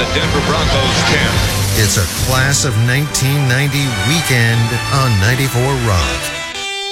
the Denver Broncos 10. It's a class of 1990 weekend on 94 Rock.